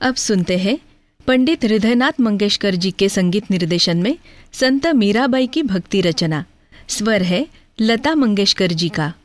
अब सुनते हैं पंडित हृदयनाथ मंगेशकर जी के संगीत निर्देशन में संत मीराबाई की भक्ति रचना। स्वर है लता मंगेशकर जी का।